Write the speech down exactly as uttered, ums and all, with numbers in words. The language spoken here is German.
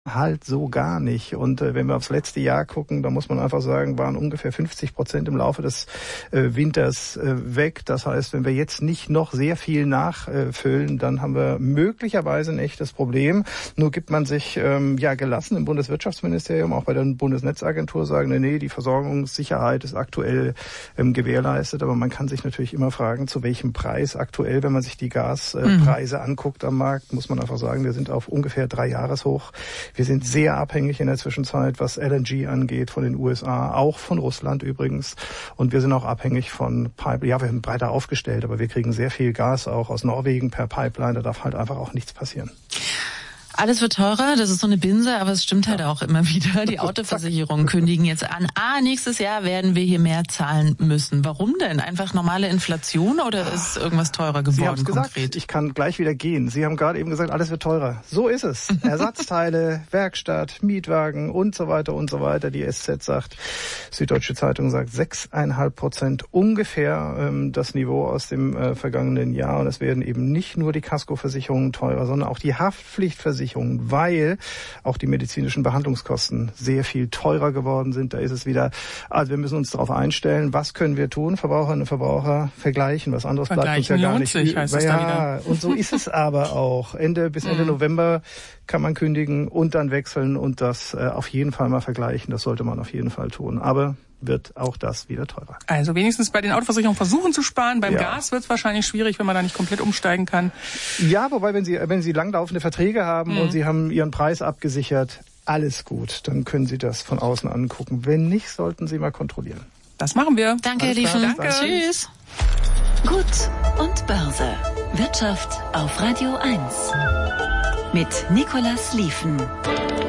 halt so gar nicht. Und äh, wenn wir aufs letzte Jahr gucken, dann muss man einfach sagen, waren ungefähr fünfzig Prozent im Laufe des äh, Winters äh, weg. Das heißt, wenn wir jetzt nicht noch sehr viel nachfüllen, äh, dann haben wir möglicherweise ein echtes Problem. Nur gibt man sich ähm, ja gelassen im Bundeswirtschaftsministerium, auch bei der Bundesnetzagentur sagen, nee, nee, die Versorgungssicherheit ist aktuell ähm, gewährleistet. Aber man kann sich natürlich immer fragen, zu welchem Preis aktuell, wenn man sich die Gaspreise äh, mhm. anguckt am Markt, muss man einfach sagen, wir sind auf ungefähr drei Jahreshoch. Wir sind sehr abhängig in der Zwischenzeit, was L N G angeht, von den U S A, auch von Russland übrigens. Und wir sind auch abhängig von Pipeline. Ja, wir sind breiter aufgestellt, aber wir kriegen sehr viel Gas auch aus Norwegen per Pipeline. Da darf halt einfach auch nichts passieren. Alles wird teurer, das ist so eine Binse, aber es stimmt halt auch immer wieder. Die Autoversicherungen kündigen jetzt an. Ah, nächstes Jahr werden wir hier mehr zahlen müssen. Warum denn? Einfach normale Inflation oder ist irgendwas teurer geworden? Sie haben es gesagt, konkret? Ich kann gleich wieder gehen. Sie haben gerade eben gesagt, alles wird teurer. So ist es. Ersatzteile, Werkstatt, Mietwagen und so weiter und so weiter. Die S Z sagt, Süddeutsche Zeitung sagt sechseinhalb Prozent ungefähr ähm, das Niveau aus dem äh, vergangenen Jahr. Und es werden eben nicht nur die Kaskoversicherungen teurer, sondern auch die Haftpflichtversicherungen, weil auch die medizinischen Behandlungskosten sehr viel teurer geworden sind. Da ist es wieder, also wir müssen uns darauf einstellen, was können wir tun, Verbraucherinnen und Verbraucher vergleichen, was anderes bleibt uns ja gar nicht. Sich, heißt es ja, da wieder. Und so ist es aber auch. Ende bis Ende November kann man kündigen und dann wechseln und das äh, auf jeden Fall mal vergleichen. Das sollte man auf jeden Fall tun. Aber wird auch das wieder teurer. Also wenigstens bei den Autoversicherungen versuchen zu sparen. Beim ja. Gas wird es wahrscheinlich schwierig, wenn man da nicht komplett umsteigen kann. Ja, wobei, wenn Sie, wenn Sie langlaufende Verträge haben mhm. und Sie haben Ihren Preis abgesichert, alles gut. Dann können Sie das von außen angucken. Wenn nicht, sollten Sie mal kontrollieren. Das machen wir. Danke, Herr Liefen. Danke. Tschüss. Gut und Börse. Wirtschaft auf Radio eins. Mit Nicolas Liefen.